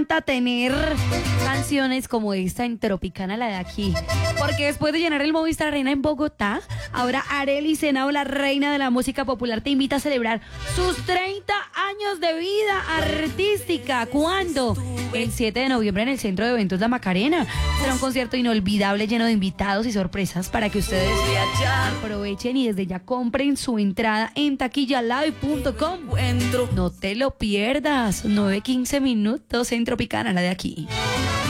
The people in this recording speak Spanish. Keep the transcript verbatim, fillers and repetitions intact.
tener canciones como esta en Tropicana, la de aquí, porque después de llenar el Movistar Arena en Bogotá, ahora Arely Senao, la reina de la música popular, te invita a celebrar sus treinta años de vida artística. ¿Cuándo? El siete de noviembre en el Centro de Eventos La Macarena. Será un concierto inolvidable lleno de invitados y sorpresas para que ustedes aprovechen y desde ya compren su entrada en taquilla live punto com. No te lo pierdas. nueve quince minutos en Tropicana, la de aquí.